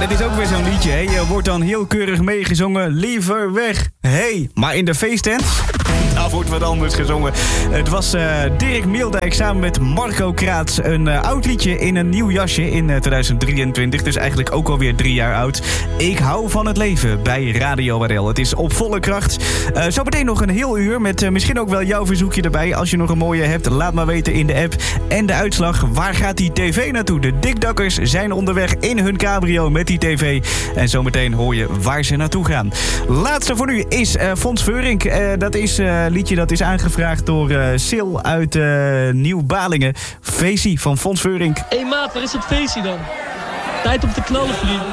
Het is ook weer zo'n liedje, hè? Je wordt dan heel keurig meegezongen. Liever weg, hey. Maar in de feesttent, daar wordt wat anders gezongen. Het was Dirk Meeldijk samen met Marco Kraats. Een oud liedje in een nieuw jasje in 2023. Dus eigenlijk ook alweer 3 jaar oud. Ik hou van het leven bij Radio RL. Het is op volle kracht. Zometeen nog een heel uur met misschien ook wel jouw verzoekje erbij. Als je nog een mooie hebt, laat maar weten in de app. En de uitslag, waar gaat die tv naartoe? De dikdakkers zijn onderweg in hun cabrio met die tv. En zometeen hoor je waar ze naartoe gaan. Laatste voor nu is Fons Veurink. Dat is een liedje dat is aangevraagd door Sil uit Nieuw-Balingen. Feestie van Fons Veurink. Hé maat, waar is dat feestje dan? Tijd om te knallen, vriend.